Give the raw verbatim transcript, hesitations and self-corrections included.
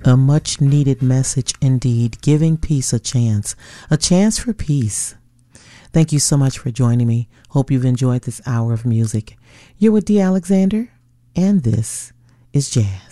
A much needed message indeed, giving peace a chance, a chance for peace. Thank you so much for joining me. Hope you've enjoyed this hour of music. You're with Dee Alexander, and this is Jazz.